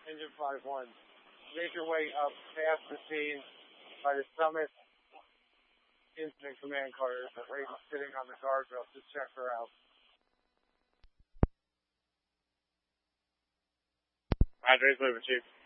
Engine 5-1. Make your way up past the scene by the Summit Incident Command car. There's a lady sitting on the guardrail. Just check her out. Padres moving, Chief.